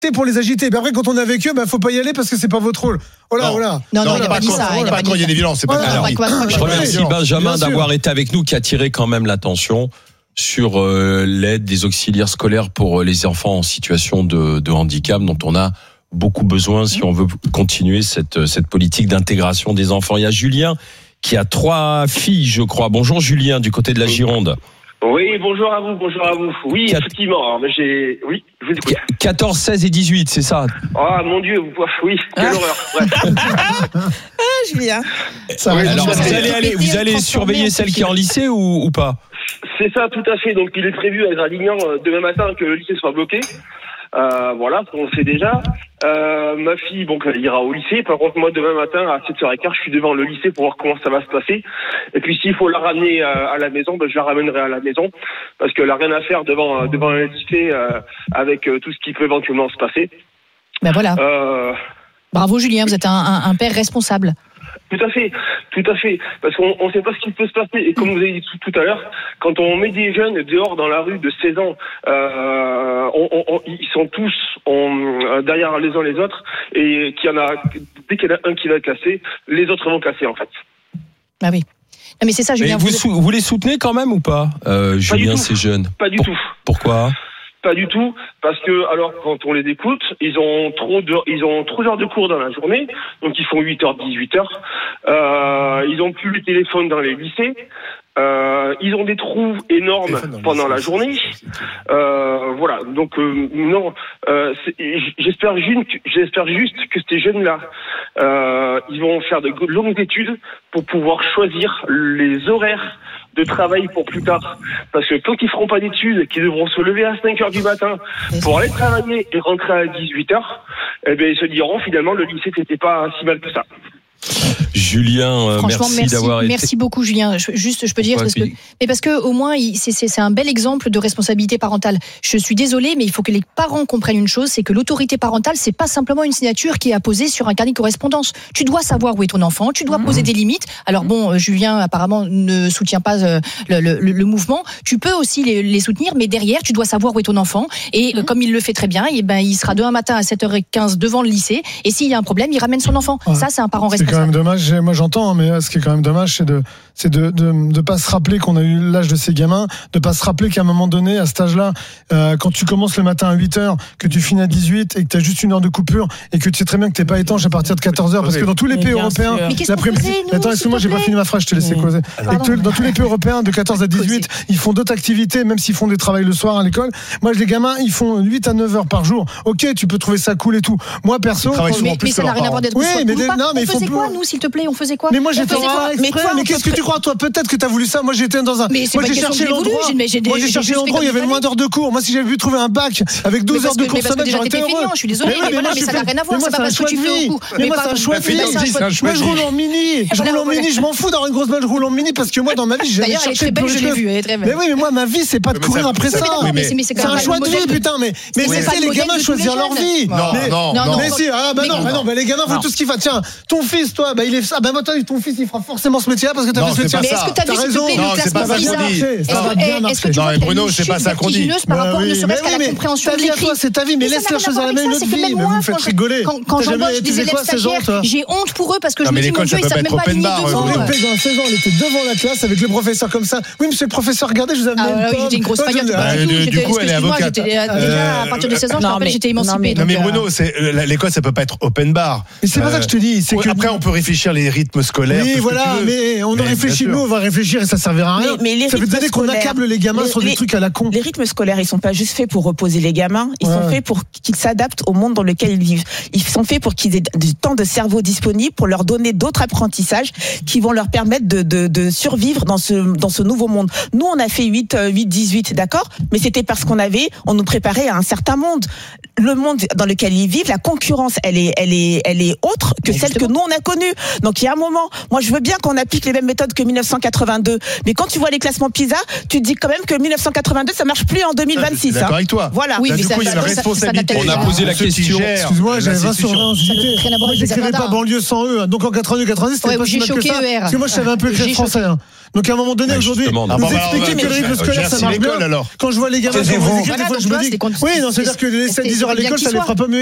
pour les agiter. Mais après, quand on est avec eux, faut pas y aller parce que c'est pas votre rôle. Voilà. Non, il n'a pas dit ça. Pas quand il y a des violences, c'est pas ça. Je remercie Benjamin d'avoir été avec nous, qui a attiré quand même l'attention sur l'aide des auxiliaires scolaires pour les enfants en situation de handicap, dont on a beaucoup besoin si on veut continuer cette politique d'intégration des enfants. Il y a Julien qui a 3 filles, je crois. Bonjour Julien, du côté de la Gironde. Oui, bonjour à vous. Oui, effectivement. Je vous écoute. 14, 16 et 18, c'est ça? Ah, mon Dieu, oui, quelle horreur. Bref. Julien. Alors, vous allez surveiller celle qui est en lycée ou pas? C'est ça, tout à fait. Donc, il est prévu à Gradignan demain matin que le lycée soit bloqué. Voilà, on le sait déjà. Ma fille, elle ira au lycée. Par contre, moi, demain matin, à 7h15, je suis devant le lycée pour voir comment ça va se passer. Et puis, s'il faut la ramener à la maison, je la ramènerai à la maison. Parce qu'elle n'a rien à faire devant un lycée, avec tout ce qui peut éventuellement se passer. Ben voilà. Bravo, Julien, vous êtes un père responsable. Tout à fait. Parce qu'on ne sait pas ce qui peut se passer. Et comme vous avez dit tout à l'heure, quand on met des jeunes dehors dans la rue de 16 ans, ils sont tous derrière les uns les autres. Et dès qu'il y en a un qui va casser, les autres vont casser, en fait. Ah oui. Non, mais c'est ça, Julien. Vous les soutenez quand même ou pas, Julien, ces jeunes? Pas du tout. Pourquoi? Pas du tout, parce que quand on les écoute, ils ont trop d'heures de cours dans la journée, donc ils font 8h, 18h. Ils ont plus le téléphone dans les lycées. Ils ont des trous énormes pendant la journée. Voilà. Donc non. J'espère juste que ces jeunes-là, ils vont faire de longues études pour pouvoir choisir les horaires de travail pour plus tard. Parce que quand ils feront pas d'études, qu'ils devront se lever à 5h du matin pour aller travailler et rentrer à 18h, ils se diront finalement le lycée c'était pas si mal que ça. Julien, merci d'avoir été. Merci beaucoup, Julien. Je peux dire parce que au moins c'est un bel exemple de responsabilité parentale. Je suis désolée, mais il faut que les parents comprennent une chose, c'est que l'autorité parentale, c'est pas simplement une signature qui est apposée sur un carnet de correspondance. Tu dois savoir où est ton enfant, tu dois poser des limites. Alors bon, Julien apparemment ne soutient pas le mouvement. Tu peux aussi les soutenir, mais derrière, tu dois savoir où est ton enfant. Et comme il le fait très bien, il sera demain matin à 7h15 devant le lycée. Et s'il y a un problème, il ramène son enfant. Ça, c'est un parent responsable. C'est quand même dommage. Moi, j'entends, mais ce qui est quand même dommage, c'est de pas se rappeler qu'on a eu l'âge de ces gamins, de pas se rappeler qu'à un moment donné, à cet âge-là, quand tu commences le matin à 8h, que tu finis à 18 et que tu as juste 1 heure de coupure et que tu sais très bien que t'es pas étanche à partir de 14h, parce que dans tous les pays européens, attends, excuse-moi, j'ai pas fini ma phrase, je t'ai laissé causer. Dans tous les pays européens, de 14 à 18, ils font d'autres activités, même s'ils font des travails le soir à l'école. Moi, les gamins, ils font 8 à 9 heures par jour. Ok, tu peux trouver ça cool et tout. Moi, perso, mais ça n'a rien à voir d'être oui, mais on faisait quoi, nous, s'il te plaît, on faisait quoi? Mais moi, j'étais mais qu'est-ce que tu crois, toi? Peut-être que t'as voulu ça. Moi, j'étais dans un. Moi, j'ai cherché l'endroit. Moi, j'ai cherché l'endroit où il y avait moins d'heures de cours. Moi, si j'avais pu trouver un bac avec 12 heures de cours semaine, j'aurais été heureux. Je suis désolée, mais ça n'a rien à voir. C'est pas parce que tu fais au coup. Mais moi, c'est un choix de vie. Moi, je roule en mini. Je m'en fous d'avoir une grosse balle. Je roule en mini parce que moi, dans ma vie, j'ai jamais cherché plus de vue. Mais oui, mais moi, ma vie, c'est pas de courir après ça. C'est un choix de vie, putain. Mais laissez les gamins choisir leur vie. Non. Mais si, les gamins font tout ce qu'ils veulent. Tiens, ton fils, toi, il est ça. Ton fils, il fera forcément ce métier-là parce que t'as fait ce métier. Mais est-ce que t'as vu, s'il te plaît, le classement PISA? Est-ce que tu vois Bruno, c'est pas ça qu'on dit. Par rapport ne serait-ce qu'à la compréhension de l'écrit. C'est ta vie, mais laisse-leur choisir la même autre vie. Vous me faites rigoler. Quand j'embauche des élèves stagiaires, j'ai honte pour eux parce que je me dis, mon Dieu, ils savent même pas aligner devant. Dans 16 ans, elle était devant la classe avec le professeur comme ça. Oui, monsieur le professeur, regardez, je vous avais amené une pomme. J'étais une grosse paillotte. Du coup, elle est avocate. Déjà, à partir de 16 ans, je me rappelle, j'étais émancipée. Non, mais Bruno, l'école, ça peut pas être open bar. Mais c'est pas ça que je te dis. Après, on peut réfléchir les rythmes scolaires. Oui, voilà, mais on en réfléchit, nous, on va réfléchir et ça servira à rien. Ça veut dire qu'on accable les gamins sur des trucs à la con. Les rythmes scolaires, ils sont pas juste faits pour reposer les gamins, ils sont faits pour qu'ils s'adaptent au monde dans lequel ils vivent. Ils sont faits pour qu'ils aient du temps de cerveau disponible pour leur donner d'autres apprentissages qui vont leur permettre de survivre dans ce nouveau monde. Nous, on a fait 8-18, d'accord? Mais c'était parce on nous préparait à un certain monde. Le monde dans lequel ils vivent, la concurrence, elle est autre que celle que nous, on a connue. Donc, qu'il y a un moment, moi je veux bien qu'on applique les mêmes méthodes que 1982, mais quand tu vois les classements PISA, tu te dis quand même que 1982 ça marche plus en 2026. Je suis d'accord avec toi. Voilà. Oui, du coup, il y a la responsabilité. On a posé la question. Excuse-moi, j'avais 20 sur 20 ancienneté. Moi, j'écrivais pas banlieue sans eux. Donc en 82-90, c'était pas si mal que ça. Parce que moi, je savais un peu écrire français. Donc à un moment donné, aujourd'hui, nous expliquer que le rythme scolaire, ça marche bien. Quand je vois les gamins, quand je vois les écrits, des fois, je me dis, oui, non, c'est-à-dire que les 7-10 heures à l'école, ça les fera pas mieux.